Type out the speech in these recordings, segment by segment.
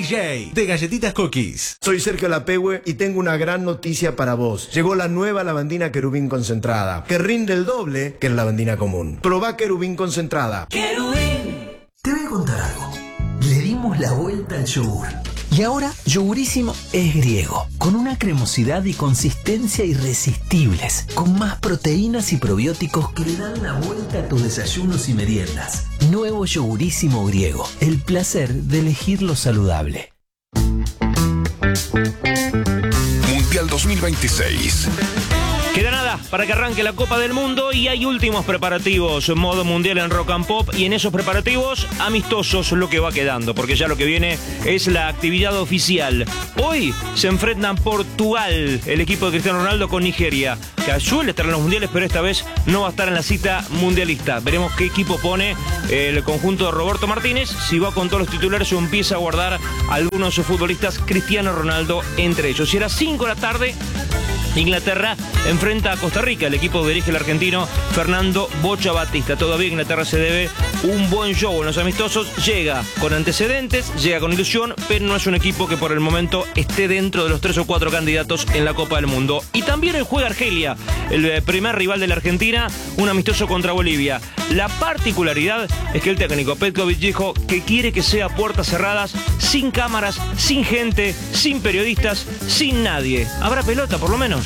DJ de Galletitas Cookies. Soy Sergio Lapehue y tengo una gran noticia para vos. Llegó la nueva lavandina Querubín concentrada, que rinde el doble que la lavandina común. Probá Querubín concentrada. ¡Querubín! Te voy a contar algo. Le dimos la vuelta al yogur. Y ahora Yogurísimo es griego, con una cremosidad y consistencia irresistibles, con más proteínas y probióticos que le dan la vuelta a tus desayunos y meriendas. Nuevo Yogurísimo griego, el placer de elegir lo saludable. Mundial 2026. Queda nada para que arranque la Copa del Mundo y hay últimos preparativos en modo mundial en Rock and Pop, y en esos preparativos amistosos lo que va quedando, porque ya lo que viene es la actividad oficial. Hoy se enfrentan Portugal, el equipo de Cristiano Ronaldo, con Nigeria, que suele estar en los mundiales, pero esta vez no va a estar en la cita mundialista. Veremos qué equipo pone el conjunto de Roberto Martínez, si va con todos los titulares o empieza a guardar a algunos futbolistas, Cristiano Ronaldo entre ellos. Y a las 5 de la tarde, Inglaterra enfrenta a Costa Rica, el equipo que dirige el argentino Fernando Bocha Batista. Todavía Inglaterra se debe un buen show en los amistosos. Llega con antecedentes, llega con ilusión, pero no es un equipo que por el momento esté dentro de los 3 o 4 candidatos en la Copa del Mundo. Y también hoy juega Argelia, el primer rival de la Argentina, un amistoso contra Bolivia. La particularidad es que el técnico Petkovic dijo que quiere que sea puertas cerradas, sin cámaras, sin gente, sin periodistas, sin nadie. Habrá pelota por lo menos.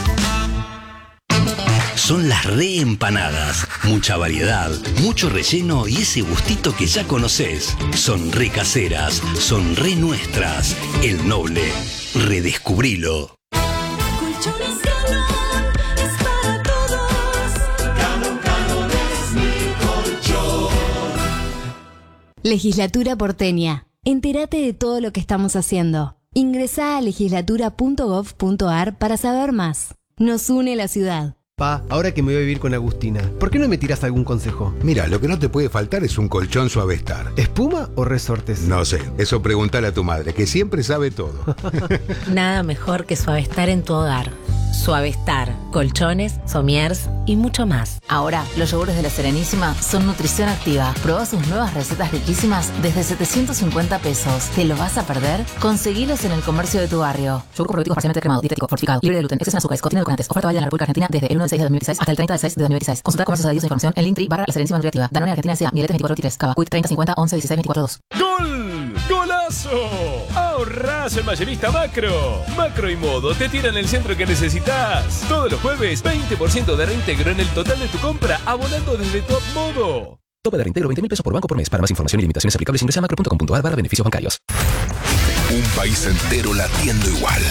Son las reempanadas. Mucha variedad, mucho relleno y ese gustito que ya conoces. Son re caseras, son re nuestras. El Noble, redescubrilo. Colchones Galón es para todos. Galón es mi colchón. Legislatura porteña. Entérate de todo lo que estamos haciendo. Ingresá a legislatura.gov.ar para saber más. Nos une la ciudad. Pa, ahora que me voy a vivir con Agustina, ¿por qué no me tiras algún consejo? Mira, lo que no te puede faltar es un colchón Suavestar. ¿Espuma o resortes? No sé, eso preguntale a tu madre, que siempre sabe todo. Nada mejor que Suavestar en tu hogar. Suavestar, colchones, somiers y mucho más. Ahora, los yogures de La Serenísima son nutrición activa. Probá sus nuevas recetas riquísimas desde 750 pesos. ¿Te lo vas a perder? Conseguilos en el comercio de tu barrio. Yogur probiotico parcialmente cremado, dietético, fortificado, libre de gluten, exceso en azúcares, contiene edulcorantes. Oferta válida en la República Argentina desde el 1 de 6 de 2016 hasta el 30 de 6 de 2016. Consulta comercios adheridos e información en Linktree /La Serenísima Nutritiva. Danone Argentina S.A. Miletes 2423. Cava. Quick 30 50 11 16 24 2. ¡Gol! ¡Golazo! Ahorrás en Mayorista Macro. Macro y Modo te tiran el centro que necesitas. Todos los jueves, 20% de reintegro en el total de tu compra, abonando desde Top Modo. Tope de reintegro 20.000 pesos por banco por mes. Para más información y limitaciones aplicables ingresa a macro.com.ar/beneficios bancarios. Un país entero latiendo igual.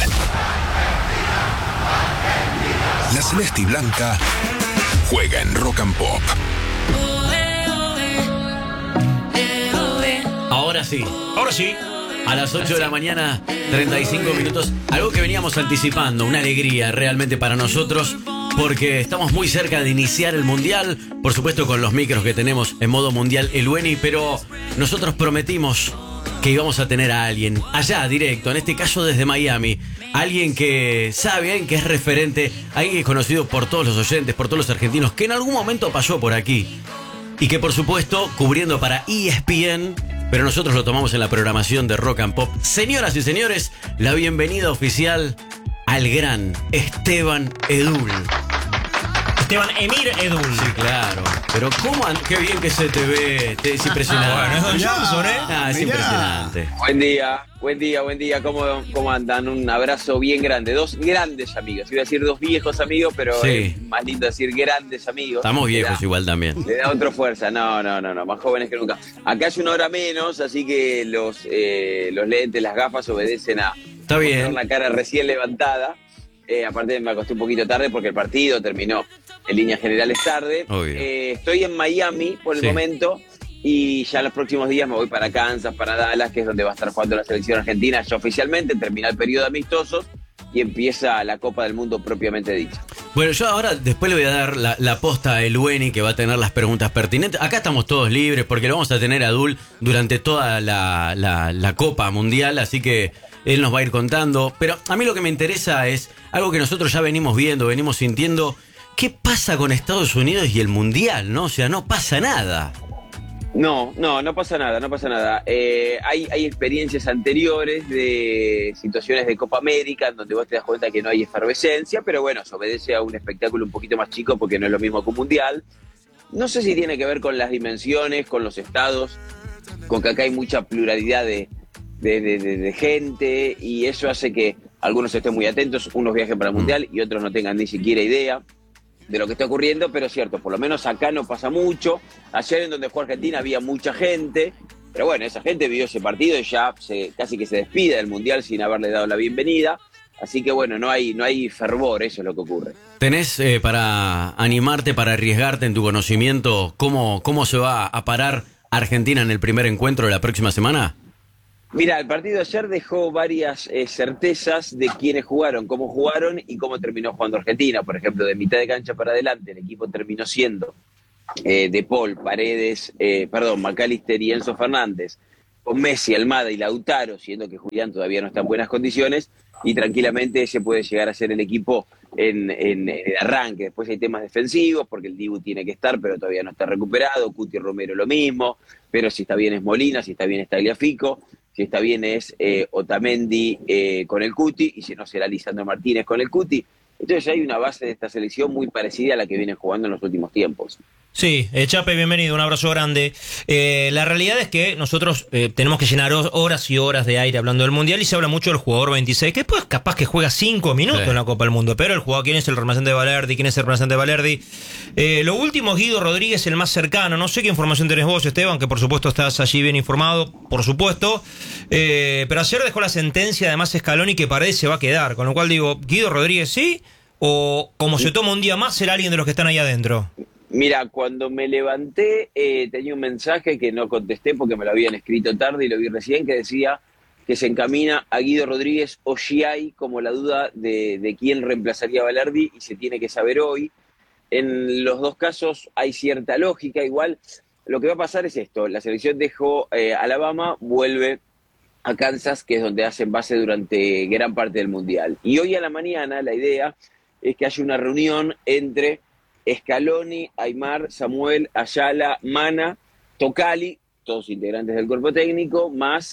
La Celeste y Blanca juega en Rock and Pop. Ahora sí. A las 8 de la mañana, 35 minutos. Algo que veníamos anticipando, una alegría realmente para nosotros, porque estamos muy cerca de iniciar el Mundial. Por supuesto con los micros que tenemos en modo Mundial el Weni, pero nosotros prometimos que íbamos a tener a alguien allá directo, en este caso desde Miami. Alguien que sabe, alguien que es referente, alguien que es conocido por todos los oyentes, por todos los argentinos, que en algún momento pasó por aquí. Y que por supuesto, cubriendo para ESPN, pero nosotros lo tomamos en la programación de Rock and Pop. Señoras y señores, la bienvenida oficial al gran Esteban Edul. Esteban Emir Edul. Sí, claro. Pero cómo qué bien que se te ve. Es impresionante. Bueno, es Don Johnson, ¿eh? Es Mirá. impresionante. Buen día. ¿Cómo andan? Un abrazo bien grande. Dos grandes amigos. Iba a decir dos viejos amigos, pero Sí. es más lindo decir grandes amigos. Estamos Le viejos da- igual también. Le da otra fuerza. No. Más jóvenes que nunca. Acá hay una hora menos, así que los lentes, las gafas obedecen a Está bien. tener la cara recién levantada. Aparte me acosté un poquito tarde porque el partido terminó en líneas generales tarde. Obvio. Estoy en Miami por el Sí. momento y ya en los próximos días me voy para Kansas, para Dallas, que es donde va a estar jugando la selección argentina. Ya oficialmente termina el periodo de amistosos y empieza la Copa del Mundo propiamente dicha. Bueno, yo ahora después le voy a dar la posta a Elweni, que va a tener las preguntas pertinentes. Acá estamos todos libres porque lo vamos a tener a Dul durante toda la Copa Mundial, así que él nos va a ir contando. Pero a mí lo que me interesa es algo que nosotros ya venimos viendo, venimos sintiendo. ¿Qué pasa con Estados Unidos y el Mundial, no? O sea, no pasa nada. No pasa nada, no pasa nada. Hay experiencias anteriores de situaciones de Copa América en donde vos te das cuenta que no hay efervescencia, pero bueno, se obedece a un espectáculo un poquito más chico porque no es lo mismo que un mundial. No sé si tiene que ver con las dimensiones, con los estados, con que acá hay mucha pluralidad de gente y eso hace que algunos estén muy atentos, unos viajen para el mundial y otros no tengan ni siquiera idea de lo que está ocurriendo, pero es cierto, por lo menos acá no pasa mucho. Ayer en donde jugó Argentina había mucha gente, pero bueno, esa gente vio ese partido y ya casi que se despide del mundial sin haberle dado la bienvenida. Así que bueno, no hay fervor, eso es lo que ocurre. ¿Tenés para animarte, para arriesgarte en tu conocimiento, cómo se va a parar Argentina en el primer encuentro de la próxima semana? Mira, el partido de ayer dejó varias certezas de quiénes jugaron, cómo jugaron y cómo terminó jugando Argentina. Por ejemplo, de mitad de cancha para adelante, el equipo terminó siendo De Paul, Paredes, McAllister y Enzo Fernández, con Messi, Almada y Lautaro, siendo que Julián todavía no está en buenas condiciones, y tranquilamente ese puede llegar a ser el equipo en el arranque. Después hay temas defensivos, porque el Dibu tiene que estar, pero todavía no está recuperado, Cuti Romero lo mismo, pero si está bien es Molina, si está bien es Tagliafico, si está bien es Otamendi con el Cuti, y si no será Lisandro Martínez con el Cuti. Entonces hay una base de esta selección muy parecida a la que viene jugando en los últimos tiempos. Sí, Chape, bienvenido, un abrazo grande. La realidad es que nosotros tenemos que llenar horas y horas de aire hablando del Mundial y se habla mucho del jugador 26, que después capaz que juega 5 minutos en la Copa del Mundo, pero el jugador, ¿quién es el reemplazante de Valerdi? ¿Quién es el reemplazante de Valerdi? Lo último, Guido Rodríguez, el más cercano. No sé qué información tenés vos, Esteban, que por supuesto estás allí bien informado, por supuesto. Pero ayer dejó la sentencia, además Scaloni, que Paredes se va a quedar, con lo cual digo, Guido Rodríguez sí, o como se toma un día más, será alguien de los que están ahí adentro. Mira, cuando me levanté tenía un mensaje que no contesté porque me lo habían escrito tarde y lo vi recién, que decía que se encamina a Guido Rodríguez o Giai como la duda de quién reemplazaría a Valerdi y se tiene que saber hoy. En los dos casos hay cierta lógica, igual lo que va a pasar es esto, la selección dejó Alabama, vuelve a Kansas, que es donde hacen base durante gran parte del Mundial. Y hoy a la mañana la idea es que haya una reunión entre Scaloni, Aimar, Samuel, Ayala, Mana, Tocali, todos integrantes del cuerpo técnico, más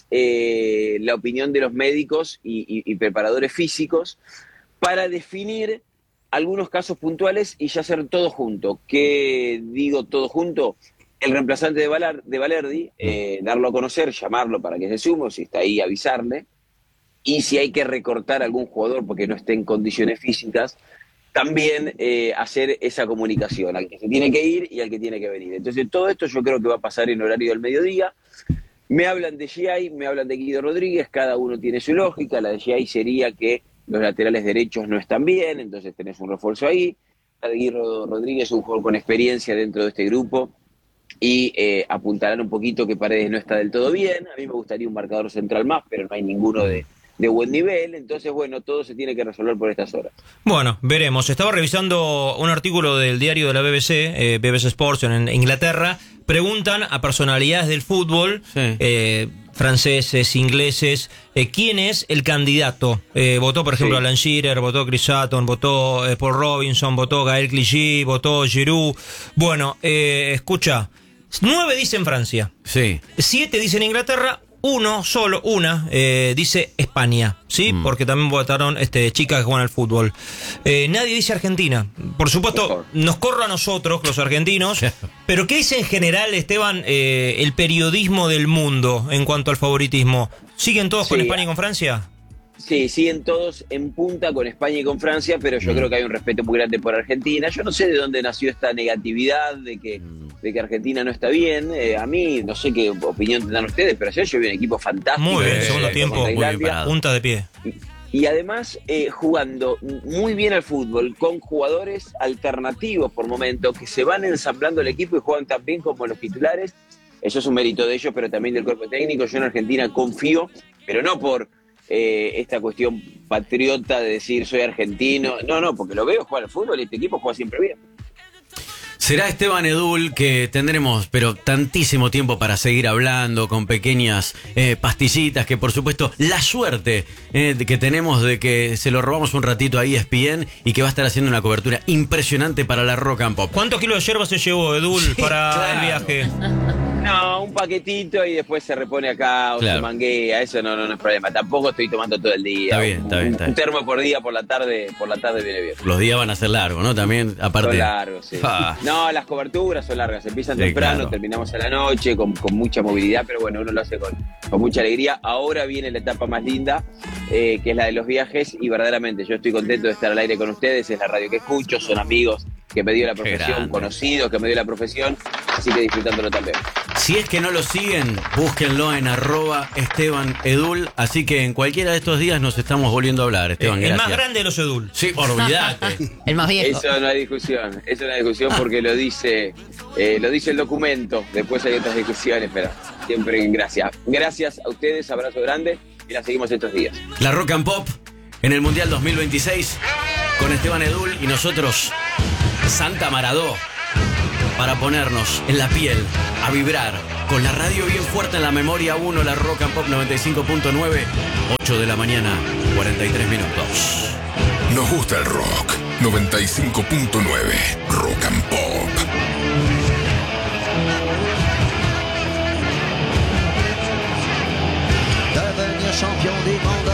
la opinión de los médicos y preparadores físicos, para definir algunos casos puntuales y ya hacer todo junto. ¿Qué digo todo junto? El reemplazante de Valerdi, darlo a conocer, llamarlo para que se sume, si está ahí avisarle, y si hay que recortar a algún jugador porque no esté en condiciones físicas, también hacer esa comunicación al que se tiene que ir y al que tiene que venir. Entonces todo esto yo creo que va a pasar en horario del mediodía. Me hablan de Giai, me hablan de Guido Rodríguez, cada uno tiene su lógica. La de Giai sería que los laterales derechos no están bien, entonces tenés un refuerzo ahí. La de Guido Rodríguez es un jugador con experiencia dentro de este grupo y apuntarán un poquito que Paredes no está del todo bien. A mí me gustaría un marcador central más, pero no hay ninguno de buen nivel, entonces bueno, todo se tiene que resolver por estas horas. Bueno, veremos. Estaba revisando un artículo del diario de la BBC, BBC Sports en Inglaterra. Preguntan a personalidades del fútbol, franceses, ingleses, quién es el candidato. Votó, por ejemplo, Alan Shearer, votó Chris Sutton, votó Paul Robinson, votó Gaël Clichy, votó Giroud. Bueno, escucha, 9 dicen Francia, 7 dicen Inglaterra, una dice España, ¿sí? Porque también votaron chicas que juegan al fútbol. Nadie dice Argentina. Por supuesto, nos corre a nosotros, los argentinos. Pero ¿qué dice en general, Esteban, el periodismo del mundo en cuanto al favoritismo? ¿Siguen todos con España y con Francia? Sí, siguen todos en punta con España y con Francia, pero yo creo que hay un respeto muy grande por Argentina. Yo no sé de dónde nació esta negatividad de que Argentina no está bien. A mí, no sé qué opinión tendrán ustedes, pero ayer yo vi un equipo fantástico. Muy bien, segundo tiempo, muy bien parado. Punta de pie. Y además jugando muy bien al fútbol, con jugadores alternativos por momento, que se van ensamblando el equipo y juegan tan bien como los titulares. Eso es un mérito de ellos, pero también del cuerpo técnico. Yo en Argentina confío, pero no por esta cuestión patriota de decir soy argentino. No, porque lo veo jugar al fútbol y este equipo juega siempre bien. Será Esteban Edul, que tendremos pero tantísimo tiempo para seguir hablando con pequeñas pastillitas, que por supuesto la suerte que tenemos de que se lo robamos un ratito a ESPN y que va a estar haciendo una cobertura impresionante para la Rock and Pop. ¿Cuántos kilos de yerba se llevó Edul para el viaje? No, un paquetito y después se repone acá o Claro. se manguea, eso no es problema. Tampoco estoy tomando todo el día. Está bien, está bien, está Un bien. termo por día, por la tarde viene bien. Los días van a ser largos, ¿no? También, aparte. Son largos, sí. Ah. No, las coberturas son largas, empiezan Sí, temprano, claro. terminamos a la noche, con mucha movilidad, pero bueno, uno lo hace con mucha alegría. Ahora viene la etapa más linda, que es la de los viajes, y verdaderamente yo estoy contento de estar al aire con ustedes, es la radio que escucho, son amigos que me dio la profesión, grande. conocidos que me dio la profesión, así que disfrutándolo también. Si es que no lo siguen, búsquenlo en @EstebanEdul. Así que en cualquiera de estos días nos estamos volviendo a hablar, Esteban. El gracias. más grande de los Edul. Sí, olvídate. El más viejo. Eso no hay discusión porque lo dice el documento. Después hay otras discusiones, pero siempre gracias. Gracias a ustedes, abrazo grande y la seguimos estos días. La Rock and Pop en el Mundial 2026 con Esteban Edul y nosotros, Santa Maradó, para ponernos en la piel, a vibrar con la radio bien fuerte en la memoria. 1, la Rock and Pop 95.9, 8 de la mañana, 43 minutos. Nos gusta el rock. 95.9 Rock and Pop. Devenir champion des mondes